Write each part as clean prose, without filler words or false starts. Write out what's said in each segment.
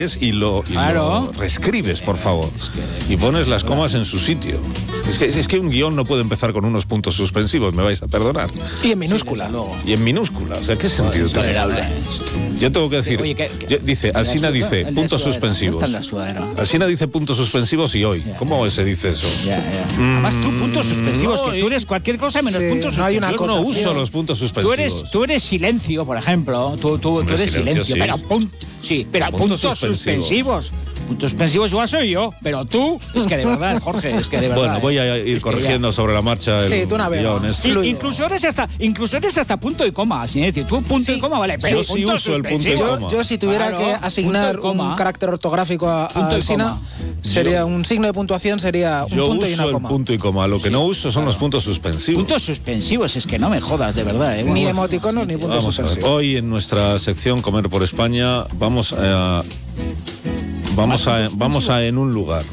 y lo reescribes, por favor, y pones las comas en su sitio. Es que un guión no puede empezar con unos puntos suspensivos, me vais a perdonar. Y en minúscula. Y en minúscula, o sea, ¿qué sentido tiene? Yo tengo que decir, dice, Alsina dice puntos suspensivos. Alsina dice puntos suspensivos y hoy. ¿Cómo se dice eso? Además tú puntos suspensivos, que tú eres cualquier cosa menos puntos suspensivos. Yo no uso los puntos suspensivos. Tú eres silencio, por ejemplo. Tú eres silencio, sí. Pero puntos suspensivos. Puntos suspensivos igual soy yo, pero tú, es que de verdad, Jorge, es que de verdad. Bueno, voy a ir corrigiendo sobre la marcha el guión. Incluso eres hasta punto y coma, Sinetti. Tú punto y coma, vale, pero yo sí uso el punto y coma. Yo si tuviera que asignar un carácter ortográfico a Alsina, sería un signo de puntuación, sería un punto y una coma. Yo uso el punto y coma, lo que no uso son los puntos suspensivos. Puntos suspensivos, es que no me jodas, de verdad. Ni emoticonos ni puntos suspensivos. Hoy en nuestra sección Comer por España vamos a en un lugar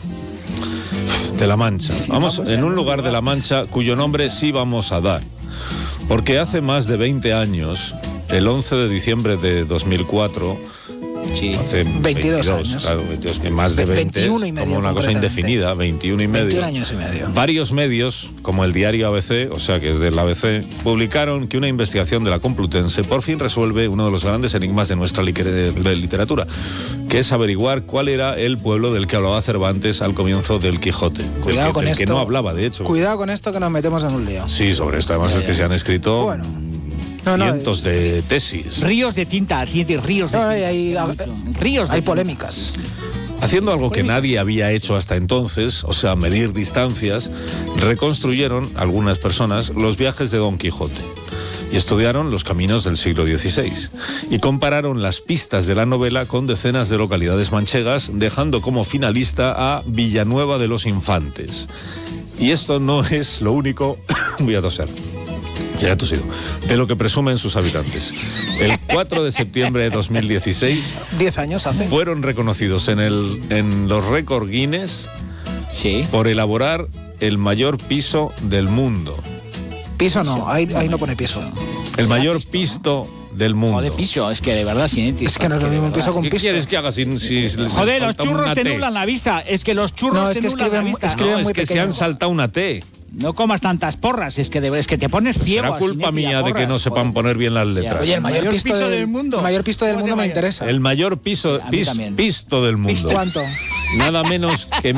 de La Mancha. Vamos en un lugar de La Mancha cuyo nombre sí vamos a dar. Porque hace más de 20 años, el 11 de diciembre de 2004, hace 22 años. Claro, es que más de 20, 21 y medio, como una cosa indefinida, 21 y medio. 21 años y medio. Varios medios, como el diario ABC, o sea que es del ABC, publicaron que una investigación de la Complutense por fin resuelve uno de los grandes enigmas de nuestra literatura, que es averiguar cuál era el pueblo del que hablaba Cervantes al comienzo del Quijote. Cuidado con esto. Que no hablaba, de hecho. Cuidado con esto, que nos metemos en un lío. Sí, sobre esto además es que se han escrito cientos de tesis. Ríos de tinta, ríos de tinta. Hay polémicas. Haciendo algo que nadie había hecho hasta entonces, o sea, medir distancias, reconstruyeron algunas personas los viajes de Don Quijote y estudiaron los caminos del siglo XVI y compararon las pistas de la novela con decenas de localidades manchegas, dejando como finalista a Villanueva de los Infantes. Y esto no es lo único, voy a toser, ya he tosido, de lo que presumen sus habitantes. El 4 de septiembre de 2016, 10 años hace, fueron reconocidos en los récord Guinness por elaborar el mayor piso del mundo. Piso no, ahí no pone piso. El mayor pisto del mundo. Joder, piso, es que de verdad, Sinetti. Es que no es lo mismo un piso con piso. ¿Qué quieres que haga si joder, los churros te nulan la vista. Es que los churros te nulan la vista. No, es que se han saltado una T. No comas tantas porras, es que te pones ciego. Será culpa mía de que no sepan poner bien las letras. Oye, el mayor pisto del mundo. El mayor pisto del mundo me interesa. El mayor pisto del mundo. ¿Cuánto? Nada menos que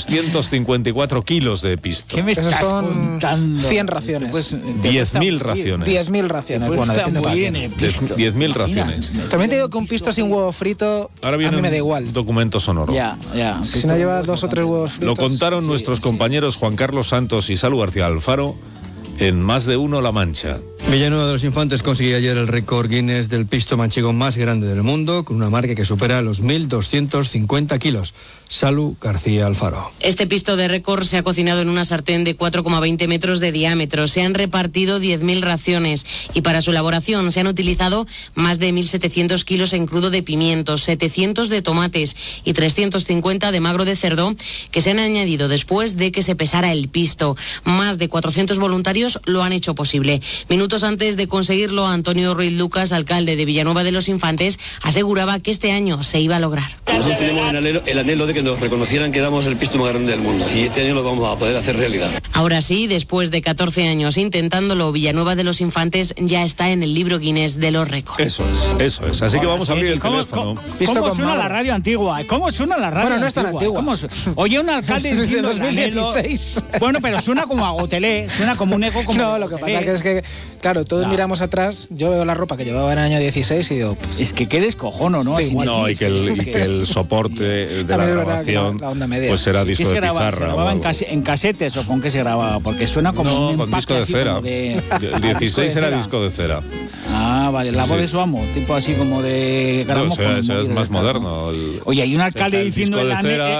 1.254 kilos de pisto. ¿Qué me estás contando? 100 raciones. 10.000 raciones. 10.000 raciones. Bueno, depende para quién. 10.000 raciones. También te digo que un pisto sin huevo frito a mí me da igual. Documento sonoro. Ya. Si no lleva 2 o 3 huevos fritos. Lo contaron nuestros compañeros Juan Carlos Santos y Salud García Alfaro en Más de Uno La Mancha. Villanueva de los Infantes consiguió ayer el récord Guinness del pisto manchego más grande del mundo, con una marca que supera los 1.250 kilos. Salud García Alfaro. Este pisto de récord se ha cocinado en una sartén de 4,20 metros de diámetro. Se han repartido 10.000 raciones y para su elaboración se han utilizado más de 1.700 kilos en crudo de pimientos, 700 de tomates y 350 de magro de cerdo, que se han añadido después de que se pesara el pisto. Más de 400 voluntarios lo han hecho posible. Minutos antes de conseguirlo, Antonio Ruiz Lucas, alcalde de Villanueva de los Infantes, aseguraba que este año se iba a lograr. Nosotros tenemos el anhelo de que nos reconocieran que damos el pisto más grande del mundo y este año lo vamos a poder hacer realidad. Ahora sí, después de 14 años intentándolo, Villanueva de los Infantes ya está en el libro Guinness de los récords. Eso es. Así que vamos a abrir el teléfono. ¿Cómo suena la radio antigua? ¿Cómo suena la radio? Bueno, no es tan antigua. Oye, un alcalde diciendo desde 2016. Bueno, pero suena como a Gotelé, suena como un eco como. No, lo que pasa es que, claro, todos miramos atrás, yo veo la ropa que llevaba en el año 16 y digo, pues, es que qué descojono, ¿no? Así no, y que el soporte de la grabación pues será disco de pizarra. ¿Se grababa en casetes o con qué se grababa? Porque suena como un con disco de cera. El 16 era disco de cera. Ah, vale, la voz de su amo, tipo así como de gramófono. No, eso es más moderno. Oye, hay un alcalde diciendo el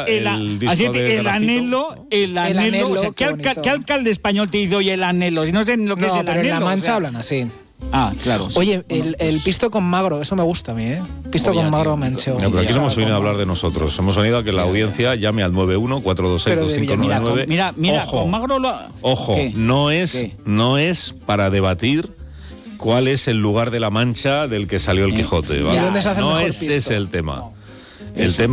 anhelo. O sea, ¿qué alcalde español te dice, oye, el anhelo? Si no sé lo que es el anhelo. Pero en La Mancha hablan así. Ah, claro. Oye, el pisto con magro, eso me gusta a mí, ¿eh? Pisto con magro manchego. No, pero aquí no hemos venido a hablar de nosotros. Hemos venido a que la audiencia llame al 91-426-2599. Mira, con magro Ojo, no es para debatir cuál es el lugar de La Mancha del que salió el Quijote, ¿vale? ¿Y dónde se hace el mejor ese pisto? es el tema. El tema